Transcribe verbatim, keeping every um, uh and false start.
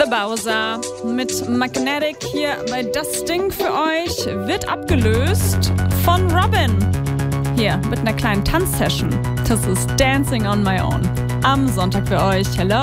Bowser mit Magnetic hier bei Das Ding für euch wird abgelöst von Robin. Hier mit einer kleinen Tanzsession. Das ist Dancing on My Own. Am Sonntag für euch. Hello.